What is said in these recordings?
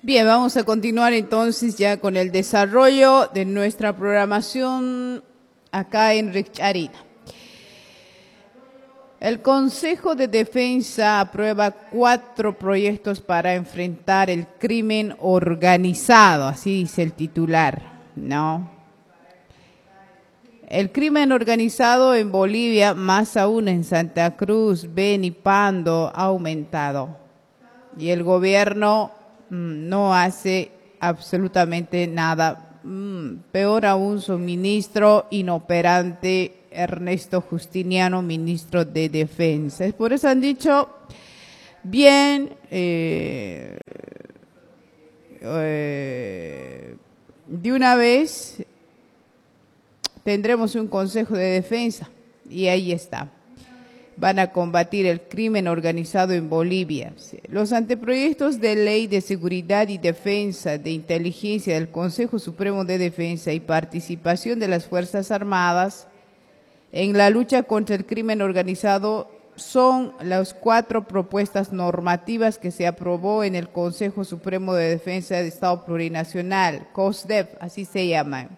Bien, vamos a continuar entonces ya con el desarrollo de nuestra programación acá en Richarina. El Consejo de Defensa aprueba 4 proyectos para enfrentar el crimen organizado, así dice el titular, ¿no? El crimen organizado en Bolivia, más aún en Santa Cruz, Beni, Pando, ha aumentado. Y el gobierno no hace absolutamente nada. Peor aún, su ministro inoperante, Ernesto Justiniano, ministro de Defensa. Por eso han dicho, bien, de una vez tendremos un Consejo de Defensa y ahí está. Van a combatir el crimen organizado en Bolivia. Los anteproyectos de ley de seguridad y defensa de inteligencia del Consejo Supremo de Defensa y participación de las Fuerzas Armadas en la lucha contra el crimen organizado son las 4 propuestas normativas que se aprobó en el Consejo Supremo de Defensa de Estado Plurinacional, COSDEP, así se llama.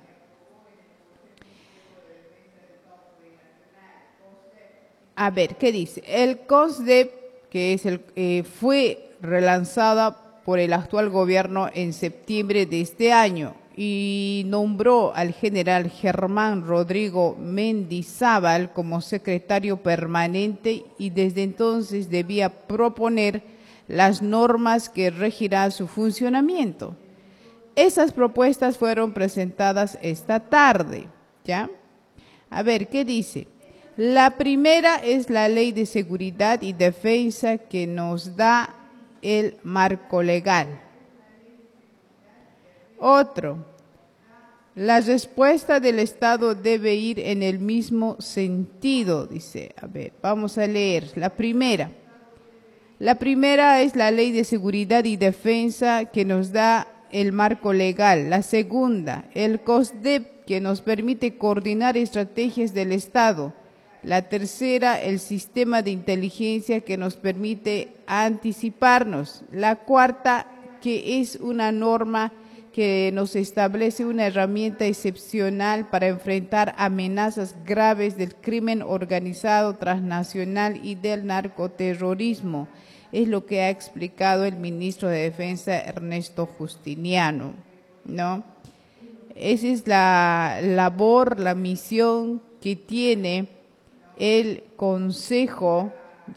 A ver, ¿qué dice? El COSDEP, que es fue relanzada por el actual gobierno en septiembre de este año y nombró al general Germán Rodrigo Mendizábal como secretario permanente y desde entonces debía proponer las normas que regirán su funcionamiento. Esas propuestas fueron presentadas esta tarde, ¿ya? A ver, ¿qué dice? La primera es la Ley de Seguridad y Defensa que nos da el marco legal. Otro, la respuesta del Estado debe ir en el mismo sentido, dice. A ver, vamos a leer. La primera es la Ley de Seguridad y Defensa que nos da el marco legal. La segunda, el COSDEP que nos permite coordinar estrategias del Estado. La tercera, el sistema de inteligencia que nos permite anticiparnos. La cuarta, que es una norma que nos establece una herramienta excepcional para enfrentar amenazas graves del crimen organizado transnacional y del narcoterrorismo. Es lo que ha explicado el ministro de Defensa, Ernesto Justiniano, ¿no? Esa es la labor, la misión que tiene el Consejo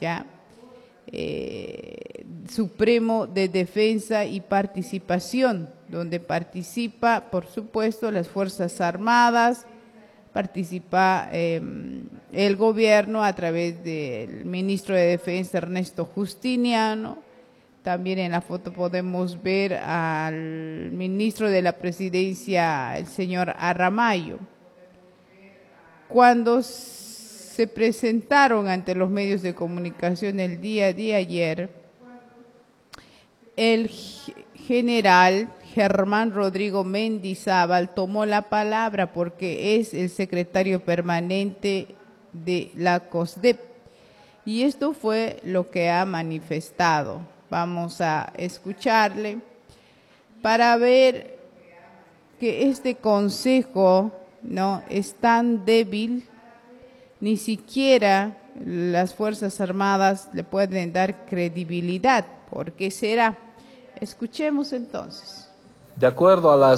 Supremo de Defensa y Participación, donde participa, por supuesto, las Fuerzas Armadas, participa el gobierno a través del ministro de Defensa, Ernesto Justiniano. También en la foto podemos ver al ministro de la Presidencia, el señor Aramayo. Cuando se presentaron ante los medios de comunicación el día de ayer, el general Germán Rodrigo Mendizábal tomó la palabra porque es el secretario permanente de la COSDEP y esto fue lo que ha manifestado. Vamos a escucharle para ver que este consejo no es tan débil. Ni siquiera las Fuerzas Armadas le pueden dar credibilidad. ¿Por qué será? Escuchemos entonces. De acuerdo a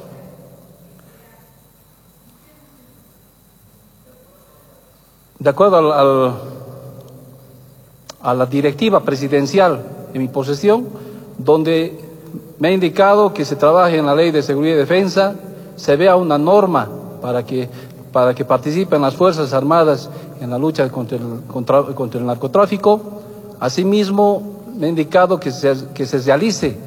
a la directiva presidencial en mi posesión, donde me ha indicado que se trabaje en la Ley de Seguridad y Defensa, se vea una norma para que participen las Fuerzas Armadas en la lucha contra el narcotráfico. Asimismo, me ha indicado que se realice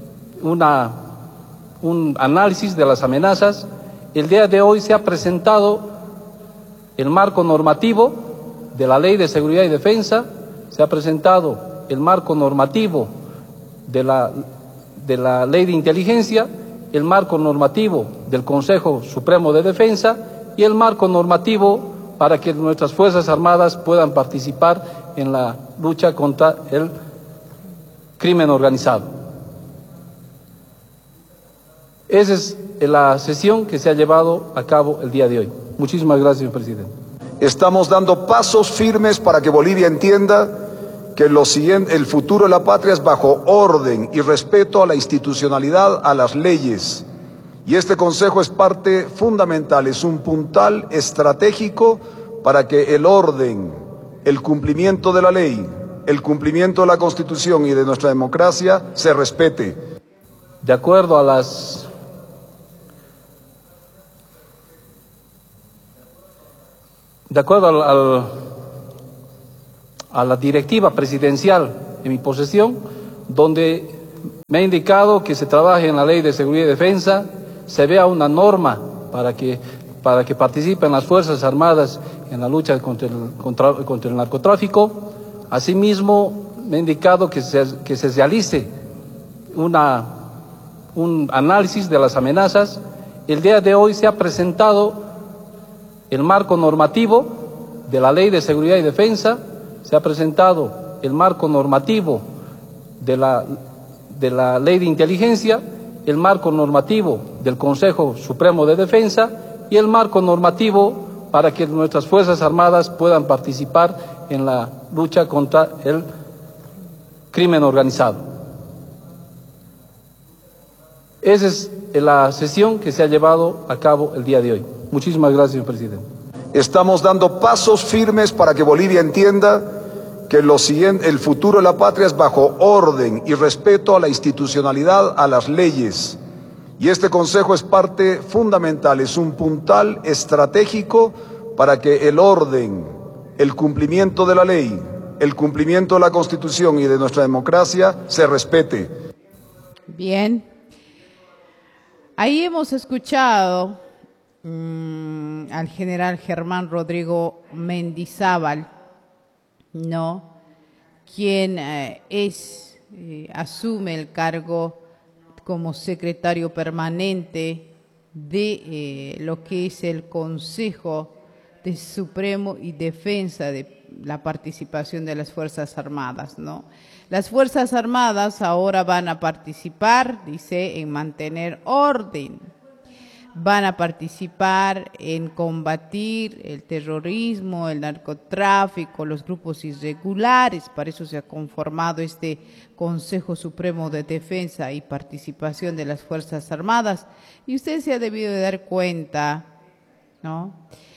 un análisis de las amenazas. El día de hoy se ha presentado el marco normativo de la Ley de Seguridad y Defensa, se ha presentado el marco normativo de la Ley de Inteligencia, el marco normativo del Consejo Supremo de Defensa y el marco normativo para que nuestras Fuerzas Armadas puedan participar en la lucha contra el crimen organizado. Esa es la sesión que se ha llevado a cabo el día de hoy. Muchísimas gracias, señor presidente. Estamos dando pasos firmes para que Bolivia entienda que el futuro de la patria es bajo orden y respeto a la institucionalidad, a las leyes. Y este Consejo es parte fundamental, es un puntal estratégico para que el orden, el cumplimiento de la ley, el cumplimiento de la Constitución y de nuestra democracia se respete. De acuerdo a la directiva presidencial en mi posesión, donde me ha indicado que se trabaje en la Ley de Seguridad y Defensa, se vea una norma para que participen las Fuerzas Armadas en la lucha contra el narcotráfico. Asimismo, me ha indicado que se realice un análisis de las amenazas. El día de hoy se ha presentado el marco normativo de la Ley de Seguridad y Defensa, se ha presentado el marco normativo de la Ley de Inteligencia, el marco normativo del Consejo Supremo de Defensa y el marco normativo para que nuestras Fuerzas Armadas puedan participar en la lucha contra el crimen organizado. Esa es la sesión que se ha llevado a cabo el día de hoy. Muchísimas gracias, señor presidente. Estamos dando pasos firmes para que Bolivia entienda que el futuro de la patria es bajo orden y respeto a la institucionalidad, a las leyes. Y este Consejo es parte fundamental, es un puntal estratégico para que el orden, el cumplimiento de la ley, el cumplimiento de la Constitución y de nuestra democracia se respete. Bien. Ahí hemos escuchado al general Germán Rodrigo Mendizábal, ¿no? Quien asume el cargo como secretario permanente de lo que es el Consejo de Supremo y Defensa de la participación de las Fuerzas Armadas, ¿no? Las Fuerzas Armadas ahora van a participar, dice, en mantener orden. Van a participar en combatir el terrorismo, el narcotráfico, los grupos irregulares. Para eso se ha conformado este Consejo Supremo de Defensa y Participación de las Fuerzas Armadas. Y usted se ha debido de dar cuenta, ¿no?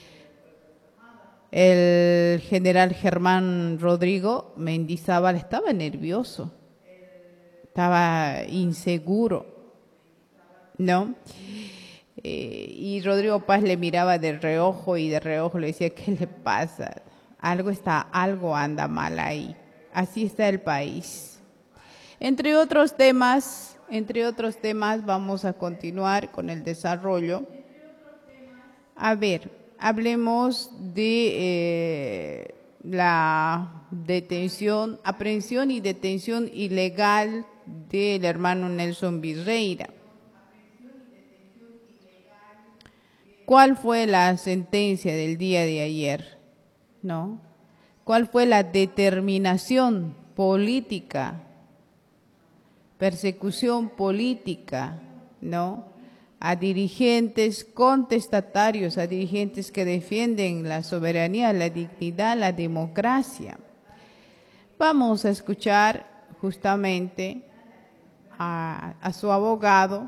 El general Germán Rodrigo Mendizábal estaba nervioso, estaba inseguro, ¿no? Y Rodrigo Paz le miraba de reojo y de reojo le decía, ¿qué le pasa? Algo anda mal ahí. Así está el país. Entre otros temas, vamos a continuar con el desarrollo. A ver, hablemos de la aprehensión y detención ilegal del hermano Nelson Virreira. ¿Cuál fue la sentencia del día de ayer? ¿No? ¿Cuál fue la determinación política, persecución política, ¿no? A dirigentes contestatarios, a dirigentes que defienden la soberanía, la dignidad, la democracia. Vamos a escuchar justamente a su abogado,